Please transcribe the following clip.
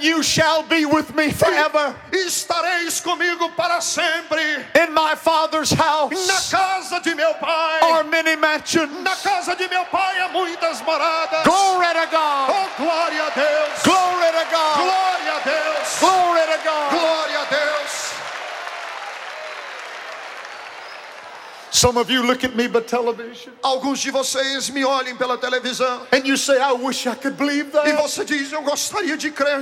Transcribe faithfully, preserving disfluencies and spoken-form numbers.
you shall be with me forever. E estareis comigo para sempre. In my Father's Na house casa de meu pai. are many mansions. Na casa de meu pai há muitas moradas. Glory to God. Oh, glória a Deus. Glory to God. Glória a Deus. Glory to God. Glória a Deus. Some of you look at me by television Alguns de vocês me olhem pela televisão and you say, I wish I could believe e that. você diz, eu gostaria de crer